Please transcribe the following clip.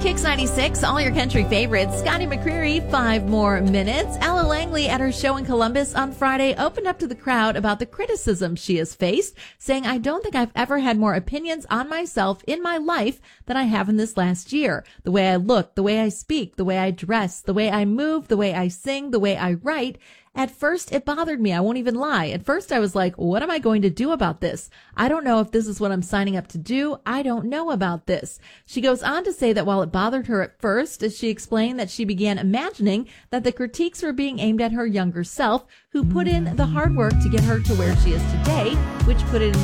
Kix 96, all your country favorites. Scotty McCreery, 5 more minutes. Ella Langley at her show in Columbus on Friday opened up to the crowd about the criticism she has faced, saying, I don't think I've ever had more opinions on myself in my life than I have in this last year. The way I look, the way I speak, the way I dress, the way I move, the way I sing, the way I write. At first, it bothered me. I won't even lie. At first, I was like, what am I going to do about this? I don't know if this is what I'm signing up to do. I don't know about this. She goes on to say that while it bothered her at first, she explained that she began imagining that the critiques were being aimed at her younger self, who put in the hard work to get her to where she is today, which put it in